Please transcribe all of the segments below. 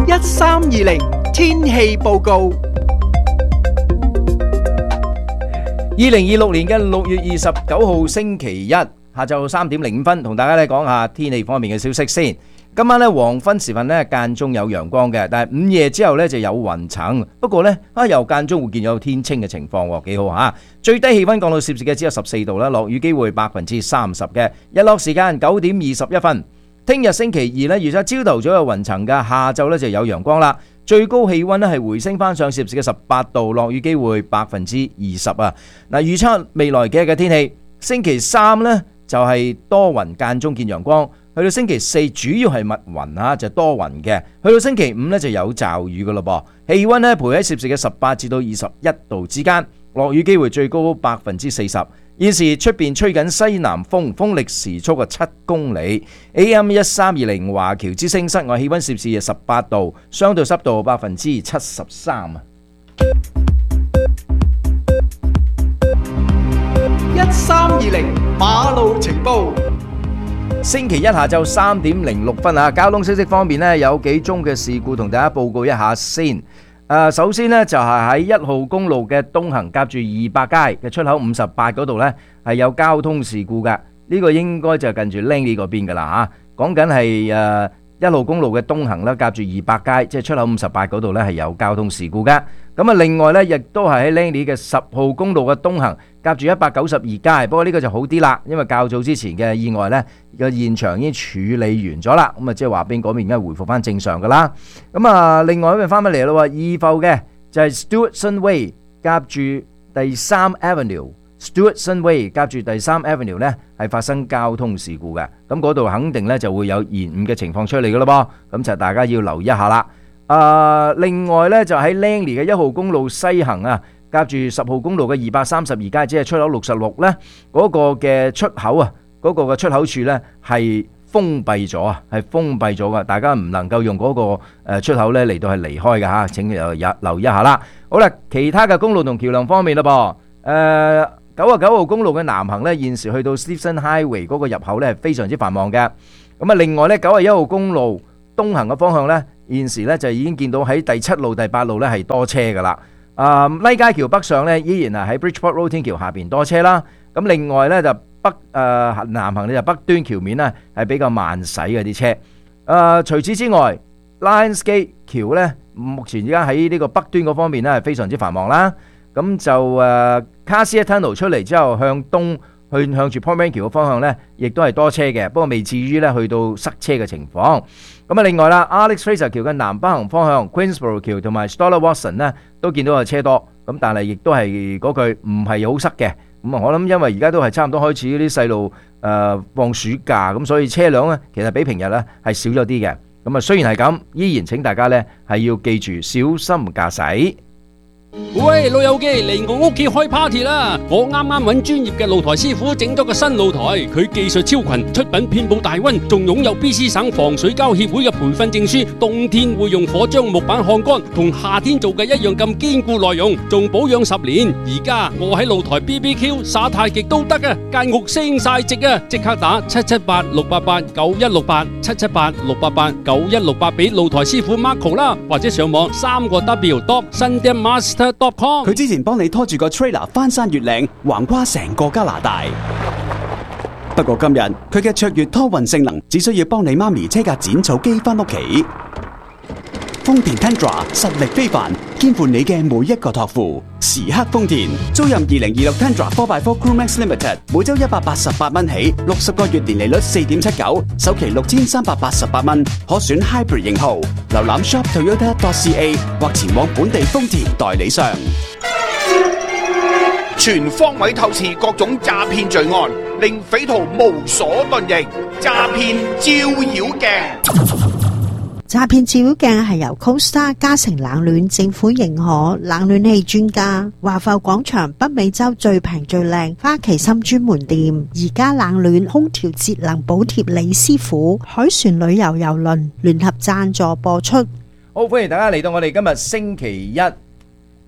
1320天氣報告。 2026年嘅6月29號星期一下晝3點05分，同大家咧講下天氣方面嘅消息先。今晚咧黃昏時分咧間中有陽光嘅，但係午夜之後咧就有雲層。不過咧又間中會見有天清嘅情況，幾好吓。最低氣溫降到攝氏嘅只有14度啦，落雨機會30%嘅。日落時間9點21分。聽日星期二咧，預測朝頭早有雲層嘅，下晝咧就有陽光啦。最高氣溫咧係回升翻上攝氏嘅18度，落雨機會20%啊。嗱，預測未來幾日嘅天氣，星期三咧就係多雲間中見陽光，去到星期四主要係密雲啊，就多雲嘅。去到星期五咧就有驟雨噶咯噃，氣溫咧徘喺攝氏嘅18至到21度之間，落雨機會最高40%。現時出邊吹緊西南風，風力時速7公里。AM 1320華僑之聲，室外氣溫攝氏18度，相對濕度73%啊。 1320馬路情報。 星期一下晝3點06分啊，交通消息方面呢，有幾宗嘅事故同大家報告一下先。首先呢，就係喺1號公路嘅東行夾住200街嘅出口58嗰度呢，係有交通事故嘅。呢個應該就近住 Langley 嗰邊噶啦嚇，講緊係1號公路嘅東行啦，夾住200街，即係出口58嗰度呢係有交通事故嘅。咁啊，另外呢，亦都係喺 Langley 嘅10號公路嘅東行夾住192街，不過呢個就好啲啦，因為較早之前嘅意外呢，個現場已經處理完咗啦，咁啊即係話邊嗰邊應該回復翻正常噶啦。咁啊，另外一邊翻返嚟咯，二埠嘅就係 Stewardson Way 夾住第3 Avenue。Stewardson Way 夾住第3 Avenue 呢係發生交通事故嘅，咁嗰度肯定呢就會有延誤嘅情況出嚟噶咯噃，咁就大家要留意一下啦。另外呢，就喺 Langley 嘅1號公路西行啊，夾住10號公路嘅232街，即係出口66呢嗰個嘅出口啊，嗰個嘅出口處呢係封閉咗啊，係封閉咗噶，大家唔能夠用嗰個出口呢嚟到係離開嘅吓，請留意一下啦。好啦，其他嘅公路同橋樑方面啦噃，99號公路嘅南行呢，現時去到 Steveston Highway 嗰個入口呢係非常之繁忙嘅。咁啊，另外呢91號公路東行嘅方向呢，現時呢就已經見到喺第7路、第8路呢係多車噶啦。拉街橋北上呢，依然係喺 Bridgeport Road 天橋下邊多車啦。咁另外呢，就南行呢就北端橋面呢係比較慢駛嘅啲車。除此之外 Lions Gate 橋呢，目前而家喺呢個北端嗰方面呢係非常之繁忙啦。咁就Cassia Tunnel 出嚟之後向東向住 Port Manor 橋嘅方向呢，亦都係多車嘅，不過未至於呢去到塞車嘅情況。咁啊，另外啦 Alex Fraser 橋嘅南北行方向 Queensborough 橋同埋 Stoller Watson 呢都見到有車多，咁但係亦都係嗰句唔係好塞嘅。咁啊，我諗因為而家都係差唔多開始啲細路放暑假，咁所以車輛呢其實比平日呢係少咗啲嘅。咁啊，雖然係咁，依然請大家呢係要記住小心駕駛。 喂，老友記嚟我屋企開 party 啦！我啱啱揾專業嘅露台師傅整咗個新露台，佢技術超群，出品遍佈大溫，仲擁有 BC 省防水膠協會嘅培訓證書。冬天會用火將木板烘乾，同夏天做嘅一樣咁堅固耐用，仲保養10年。而家我喺露台 BBQ 耍太極都得啊，間屋升晒值啊！即刻打778-688-9168 778-688-9168俾露台師傅 Marco 啦，或者上網3W.SundamMaster.com。 佢之前幫你拖住個 trailer 翻山越嶺，橫跨成個加拿大。不過今日佢嘅卓越拖運性能，只需要幫你媽咪車架剪草機翻屋企。豐田 Tundra 實力非凡，肩負你嘅每一個託付。時刻豐田，租任2026 Tundra 4x4 Crewmax Limited，每周188蚊起，60個月年利率4.79%，首期6388蚊，可選 Hybrid 型號。瀏覽 shoptoyota.ca 或前往本地豐田代理商。 全方位透視各種詐騙罪案，令匪徒無所遁形。詐騙照妖鏡。 詐騙照妖鏡係由 Costa 嘉誠冷暖政府認可冷暖氣專家，華埠廣場北美洲最平最靚花旗參專門店，而家冷暖空調節能補貼李師傅，海船旅遊郵輪聯合贊助播出。 好，歡迎大家嚟到我哋今日星期一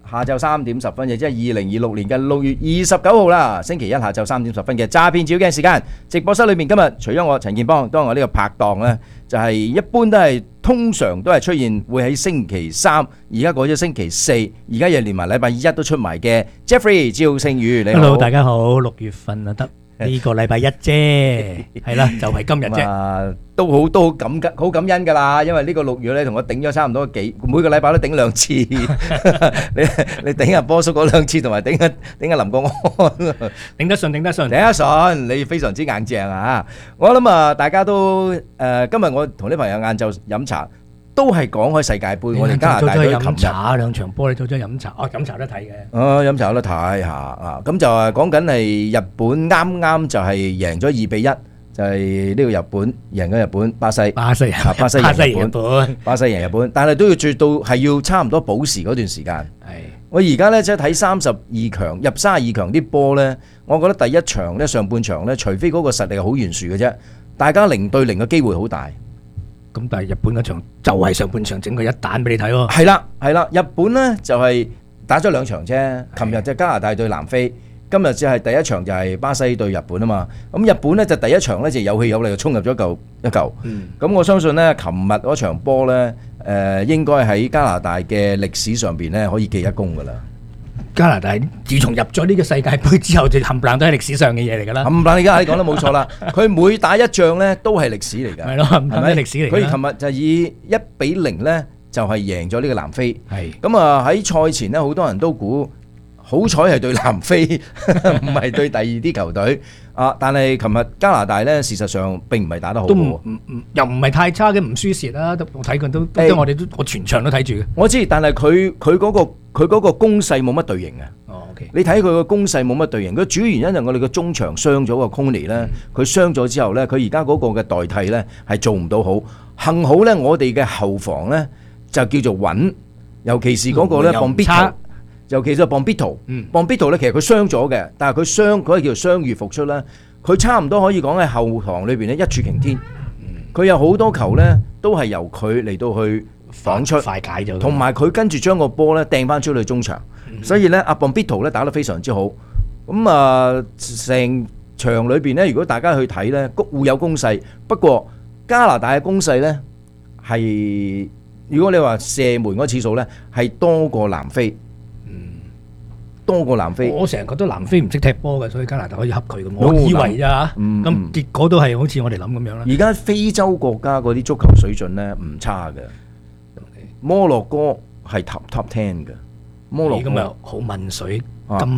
下晝3點10分，亦即係2026年嘅6月29號啦，星期一下晝3點10分嘅詐騙照鏡時間。直播室裏面今日除咗我陳建邦，當然我呢個拍檔呢，就係一般都係通常都係出現會喺星期三，而家改咗星期四，而家又連埋禮拜一都出埋嘅 Jeffrey 趙勝宇，你好。 Hello， 大家好，6月份啊得。呢個禮拜一啫，係啦，就係今日啫。 都好感恩㗎啦，因為呢個6月咧同我頂咗差唔多每個禮拜都頂2次。你頂下波叔嗰2次，同埋頂下林國安， 頂得順，頂得順，你非常之硬正啊！我諗啊，大家都今日我同啲朋友晏晝飲茶。都係講開世界盃，我哋加拿大隊琴日 2場波，你早咗飲茶，飲茶得睇嘅。 飲茶有得睇下啊！咁就係講緊係日本啱啱就係贏咗2-1，就係呢個日本贏咗日本，巴西贏日本，但係都要絕到係要差唔多補時嗰段時間。係我而家咧即係睇32強入32強啲波咧，我覺得第一場咧上半場咧，除非嗰個實力係好懸殊嘅啫，大家0-0嘅機會好大。 咁但係日本嗰場就係上半場整個一彈俾你睇喎。 係啦，日本呢就係打咗2場啫。琴日就加拿大對南非，今日就係第一場就係巴西對日本啊嘛。咁日本呢就第一場呢就有氣有力就衝入咗一嚿。咁我相信呢，琴日嗰場波呢，應該喺加拿大嘅歷史上邊呢可以記一功噶啦。 加拿大自從入咗呢個世界盃之後，就冚唪唥都係歷史上嘅嘢嚟㗎啦。 冚唪唥，你講得冇錯啦。佢每打一仗咧，都係歷史嚟㗎。係咯， 係咪歷史嚟？ 佢琴日就以1-0咧，就係贏咗呢個南非。係咁啊！喺賽前咧，好多人都估好彩係對南非，唔係對第二啲球隊啊。但係琴日加拿大咧，事實上並唔係打得好喎。 又唔係太差嘅，唔輸蝕啦。我睇過都我全場都睇住嘅。 我知，但係佢嗰個攻勢冇乜隊形啊！你睇佢個攻勢冇乜隊形，佢主要原因係我哋個中場傷咗個 Coney 咧，佢傷咗之後咧，佢而家嗰個嘅代替咧係做唔到好。幸好咧，我哋嘅後防咧就叫做穩，尤其是嗰個咧 Bombito， 尤其是 Bombito 咧，其實佢傷咗嘅，但係佢嗰個叫傷愈復出啦，佢差唔多可以講喺後防裏邊咧一柱擎天。佢有好多球咧都係由佢嚟到去防出， 快解咗， 同埋佢跟住將個波咧掟翻出去中場。所以咧，阿 Bombito 咧打得非常之好。咁啊，成場裏邊咧，如果大家去睇咧，互有攻勢。不過加拿大嘅攻勢咧係，如果你話射門嗰次數咧係多過南非，多過南非。我成日覺得南非唔識踢波嘅，所以加拿大可以恰佢咁。我以為咋嚇，咁結果都係好似我哋諗咁樣啦。 而家非洲國家嗰啲足球水準咧唔差嘅，摩洛哥係 top 10嘅。摩洛哥咁又好問水，今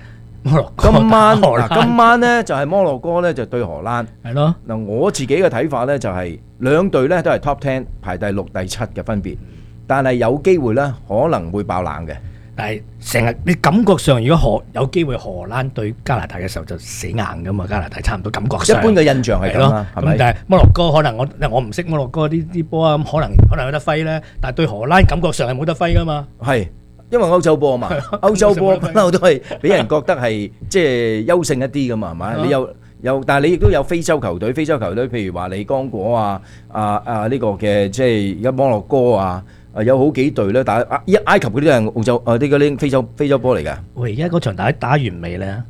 晚咧就係摩洛哥咧就對荷蘭，係咯。嗱，我自己嘅睇法咧就係兩隊咧都係 top 10，排第6、第7嘅分別，但係有機會咧可能會爆冷嘅。 但係成日你感覺上，如果有機會荷蘭對加拿大嘅時候就死硬噶嘛，加拿大差唔多感覺上。 一般嘅印象係咁啦，係咪？ 但係摩洛哥可能我唔識摩洛哥啲波啊，咁可能有得揮咧，但係對荷蘭感覺上係冇得揮噶嘛。 係。因為歐洲波啊嘛，歐洲波不嬲都係俾人覺得係即係優勝一啲噶嘛，係咪？你有，但係你亦都有非洲球隊，譬如話你剛果啊，呢個嘅即係而家摩洛哥啊，有好幾隊咧打埃及嗰啲都係澳洲啲嗰啲非洲波嚟㗎。 喂，而家嗰場打完未咧？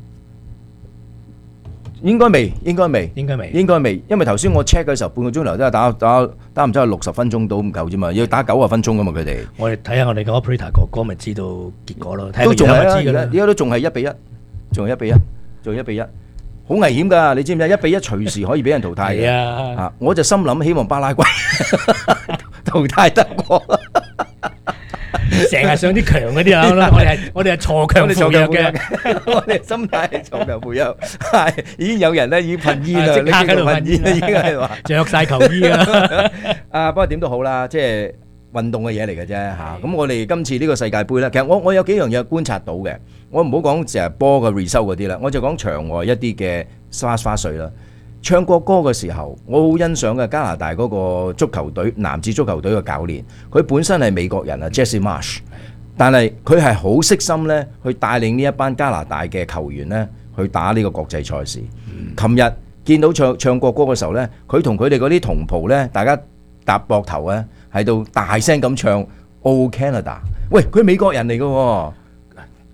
應該未，因為頭先我 check 嘅時候，半個鐘頭都係打唔知係60分鐘到唔夠啫嘛，要打90分鐘㗎嘛佢哋。我哋睇下我哋個 operator 哥哥咪知道結果咯， 都仲係啊，而家都仲係1-1，仲係1-1，好危險㗎，你知唔知？1-1隨時可以俾人淘汰嘅。啊，我就心諗希望巴拉圭淘汰得過。 成日上啲強嗰啲啊！我哋係鋤強扶弱嘅， 我哋心態係鋤強扶弱。係已經有人咧已經噴煙啦， 即刻喺度噴煙啦，已經係話着晒球衣啦。 不過點都好啦，即係運動嘅嘢嚟嘅啫嚇。咁我哋今次呢個世界盃咧，其實我有幾樣嘢觀察到嘅。我唔好講成日波嘅 result 嗰啲啦，我就講場外一啲嘅花絮啦。唱國歌嘅時候，我好欣賞嘅加拿大嗰個足球隊男子足球隊嘅教練，佢本身係美國人啊 Jesse Marsh， 但係佢係好悉心咧去帶領呢一班加拿大嘅球員咧去打呢個國際賽事。琴日見到唱國歌嘅時候咧，佢同佢哋嗰啲同袍咧，大家搭膊頭咧喺度大聲咁唱 O Canada。喂，佢美國人嚟嘅喎。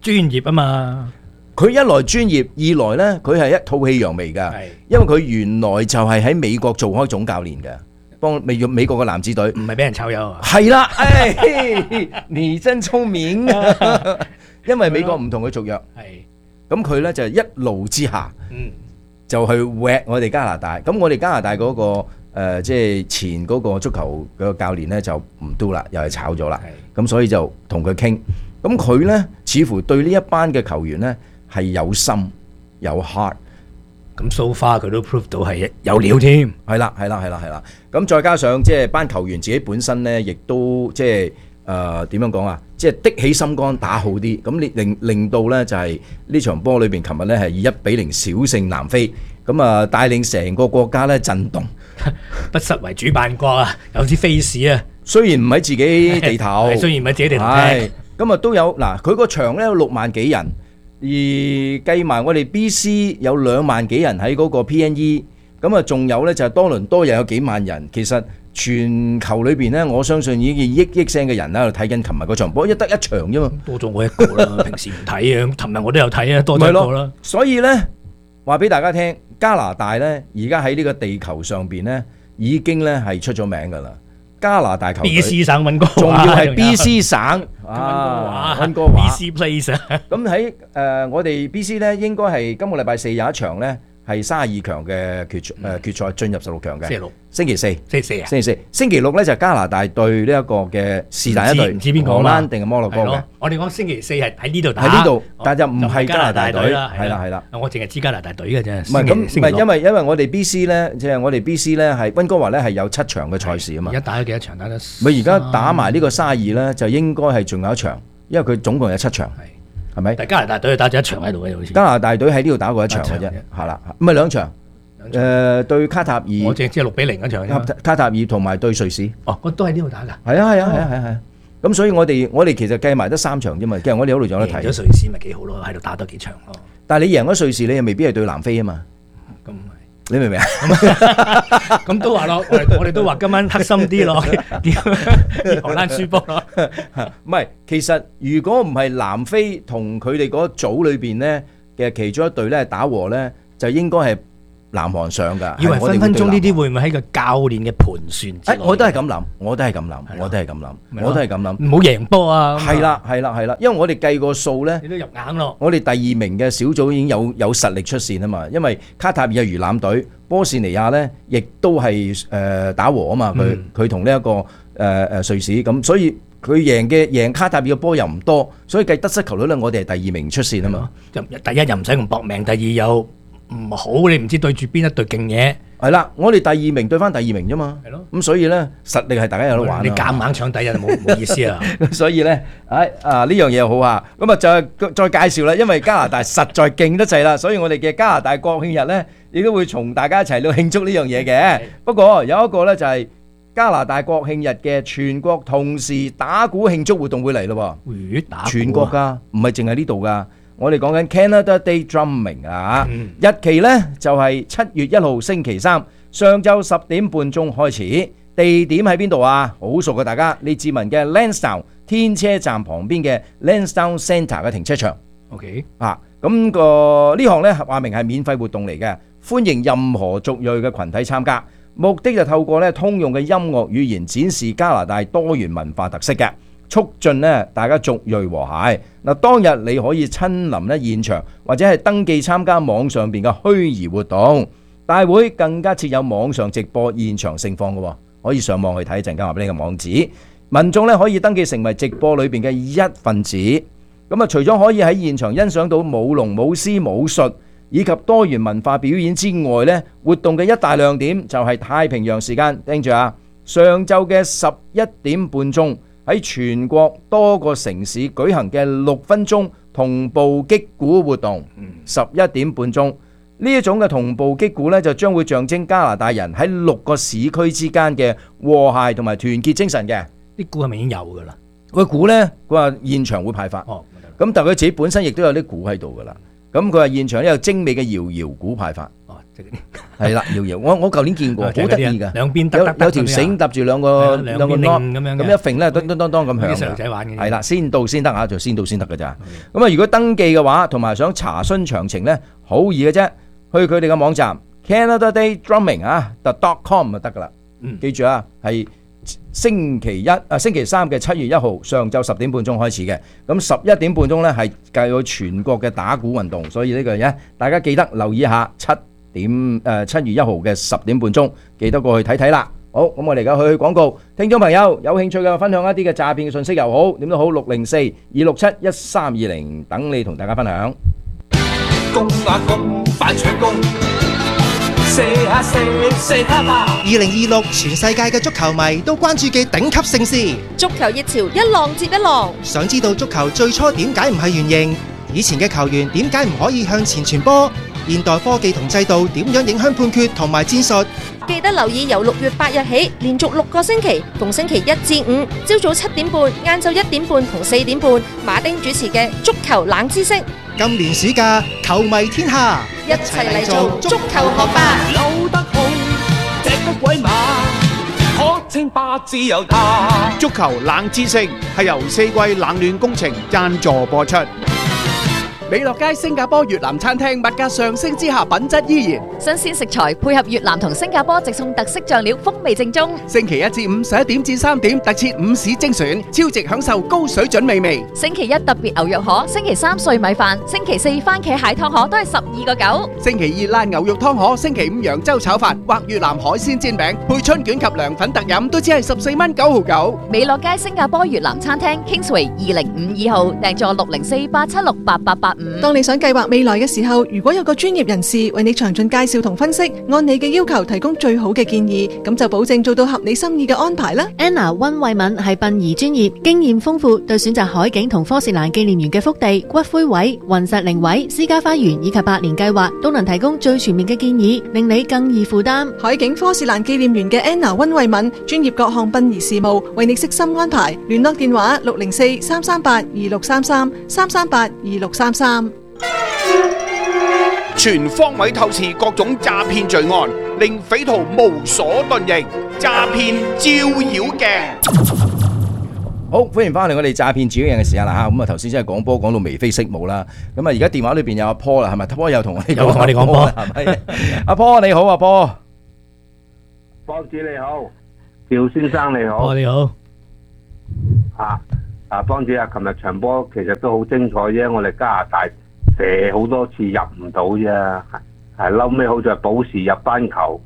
專業啊嘛。 佢一來專業，二來呢，佢係一吐氣揚眉㗎，因為佢原來就係喺美國做開總教練嘅，幫美國嘅男子隊， 唔係俾人炒魷啊。 係啦，你真聰明啊！因為美國唔同佢續約，咁佢呢就一怒之下，就去搲我哋加拿大。咁我哋加拿大嗰個即係前嗰個足球嘅教練呢，就唔 do 啦，又係炒咗啦。咁所以就同佢傾，咁佢呢，似乎對呢一班嘅球員呢，係有心有 heart， 咁 so far 佢都 prove 到係有料添， 係啦。咁再加上即係班球員自己本身咧，亦都即係點樣講啊？即係的起心肝打好啲，咁令到咧就係呢場波裏邊，琴日咧係以1-0小勝南非，咁啊帶領成個國家咧震動， 不失為主辦國啊，有啲 face 啊， 雖然唔喺自己地頭， 雖然唔喺自己地頭， 咁啊都有嗱，佢個場咧有6萬幾人。而計埋我哋 BC 有2萬幾人喺嗰個 PNE， 咁啊仲有呢就係多倫多又有幾萬人。其實全球裏邊呢，我相信已經億聲嘅人喺度睇緊琴日嗰場波，得一場啫嘛， 多咗我一個啦。平時唔睇啊，琴日我都有睇啊，多咗一個啦。 所以呢，話俾大家聽，加拿大呢而家喺呢個地球上邊呢，已經呢係出咗名噶啦。加拿大球隊 BC 省溫哥華， 仲要係 BC 省溫哥華 BC Place 啊。 咁喺我哋 BC 咧，應該係今個禮拜4有一場咧，係32強嘅決賽進入16強嘅。星期四啊，星期六咧就加拿大對呢一個嘅是但一隊， 唔知邊個荷蘭定係摩洛哥嘅。 我哋講星期四係喺呢度打， 喺呢度，但就唔係加拿大隊，係啦。 我淨係知加拿大隊嘅啫。 唔係咁，唔係因為我哋 BC 咧，即係我哋 BC 咧係溫哥華咧係有7場嘅賽事啊嘛。 而家打咗幾多場？打得咪而家打埋呢個32咧，就應該係仲有一場，因為佢總共有7場，係咪？ 但加拿大隊打咗一場喺度嘅，好似。 加拿大隊喺呢度打過一場嘅啫，係啦，唔係2場。對卡塔爾， 我淨係知係6-0嗰場。 卡塔爾同埋對瑞士， 我都喺呢度打㗎。 係啊。咁所以我哋其實計埋得3場啫嘛，其實我哋喺度仲有得睇。 贏咗瑞士咪幾好咯，喺度打多幾場咯。 但係你贏咗瑞士，你又未必係對南非啊嘛。 咁你明唔明啊？ 咁都話咯，我哋都話今晚黑心啲咯，荷蘭輸波咯。 唔係，其實如果唔係南非同佢哋嗰組裏邊呢嘅其中一隊咧打和咧，就應該係南韓上㗎。 以為分分鐘呢啲會唔會喺個教練嘅盤算之內？ 我都係咁諗，我都係咁諗， 唔好贏波啊！ 係啦，因為我哋計個數咧， 你都入硬咯。 我哋第2名嘅小組已經有實力出線啊嘛，因為卡塔爾係魚腩隊，波士尼亞咧亦都係打和啊嘛，佢同呢一個瑞士咁，所以佢贏卡塔爾嘅波又唔多，所以計得失球率咧，我哋係第2名出線啊嘛。 第一又唔使咁搏命，第二又唔好，你唔知對住邊一隊勁嘢。 係啦，我哋第2名對翻第2名啫嘛。係咯，咁所以咧實力係大家有得玩。 你夾硬搶第一就冇意思啊。 所以咧，呢樣嘢好啊。咁啊，再介紹啦，因為加拿大實在勁得滯啦，所以我哋嘅加拿大國慶日咧，亦都會同大家一齊去慶祝呢樣嘢嘅。不過有一個咧就係加拿大國慶日嘅全國同時打鼓慶祝活動會嚟咯。全國㗎，唔係淨係呢度㗎。我哋講緊 Canada Day Drumming 啊，日期呢就係7月1號星期3上晝10點半鐘開始，地點喺邊度啊？好熟嘅大家，列治文嘅 Lansdowne 天車站旁邊嘅 Lansdowne Centre 嘅停車場。 OK 啊，咁呢項呢話明係免費活動嚟嘅，歡迎任何族裔嘅群體參加，目的就透過呢通用嘅音樂語言展示加拿大多元文化特色嘅。促進咧大家族裔和諧。嗱，當日你可以親臨咧現場，或者係登記參加網上邊嘅虛擬活動。大會更加設有網上直播現場盛況嘅，可以上網去睇。陣間話俾你個網址，民眾咧可以登記成為直播裏邊嘅一份子。咁啊，除咗可以喺現場欣賞到舞龍舞獅武術以及多元文化表演之外咧，活動嘅一大亮點就係太平洋時間，聽住啊，上晝嘅11點半鐘。喺全國多個城市舉行嘅6分鐘同步擊鼓活動，11點半鐘呢一種嘅同步擊鼓呢，就將會象徵加拿大人喺6個市區之間嘅和諧同埋團結精神嘅。 啲鼓係咪已經有㗎啦？ 個鼓呢，佢話現場會派發，咁但係佢自己本身亦都有啲鼓喺度㗎啦。 咁佢話現場咧有精美嘅搖搖鼓派發。 哦，即係嗰啲係啦，搖搖，我舊年見過，好得意㗎。 兩邊有條繩搭住兩個兩個邊擰咁樣嘅， 咁一揈咧，當當當咁響。 啲細路仔玩嘅。 係啦，先到先得嚇，就先到先得㗎咋。咁啊，如果登記嘅話，同埋想查詢詳情咧，好易嘅啫，去佢哋嘅網站 CanadaDayDrumming.com 就得㗎啦。記住啊，係星期三嘅7月1號上晝10點半鐘開始嘅，咁11點半鐘咧係計有全國嘅打鼓運動，所以呢個嘢大家記得留意一下7月1號嘅10點半鐘，記得過去睇睇啦。好，咁我哋而家去廣告，聽眾朋友有興趣嘅分享一啲嘅詐騙嘅信息又好，點都好，604-267-1320等你同大家分享。 公啊公，快搶攻！射下射，射下吧！2026全世界嘅足球迷都關注嘅頂級盛事， 足球熱潮一浪接一浪。 想知道足球最初點解唔係圓形？以前嘅球員點解唔可以向前傳波？現代科技同制度點樣影響判決同埋戰術？ 記得留意由6月8日起，連續6個星期，逢星期1至5，朝早7點半、晏晝1點半同4點半，馬丁主持嘅足球冷知識。 今年暑假，球迷天下， 一齊嚟做足球學霸。 扭得好，踢得鬼馬，可稱霸自由他。 足球冷知識係由四季冷暖工程贊助播出。 美樂街新加坡越南餐廳物價上升之下，品質依然。 新鮮食材配合越南同新加坡直送特色醬料，風味正宗。 星期1至5 11點至3點，特設午市精選，超值享受高水準美味。 星期1特別牛肉河，星期3碎米飯，星期4番茄蟹湯河都係12個9。 星期2辣牛肉湯河，星期5揚州炒飯或越南海鮮煎餅，配春卷及涼粉特飲都只係14蚊9毫9。 美樂街新加坡越南餐廳 Kingsway 2052號，訂座604-876-8885。 當你想計劃未來嘅時候，如果有個專業人士為你詳盡介紹同分析，按你嘅要求提供最好嘅建議，咁就保證做到合你心意嘅安排啦。 Anna 溫慧敏係殯儀專業，經驗豐富，對選擇海景同科士蘭紀念園嘅福地、骨灰位、雲石靈位、私家花園以及百年計劃，都能提供最全面嘅建議，令你更易負擔。 海景科士蘭紀念園嘅 Anna 溫慧敏，專業各項殯儀事務，為你悉心安排。聯絡電話604-338-2633，338-2633。 全方位透視各種詐騙罪案，令匪徒無所遁形。詐騙照妖鏡。 好，歡迎翻嚟我哋詐騙照妖鏡嘅時間啦嚇。咁啊頭先真係講波講到眉飛色舞啦。咁啊而家電話裏邊有阿 Paul 啦，係咪？阿 Paul 又同我哋講波，係咪？阿 Paul 你好，阿 Paul。 邦子你好，趙先生你好。 你好。 邦子啊，琴日場波其實都好精彩啫，我哋加拿大射好多次入唔到啫，係嬲尾好在補時入翻球，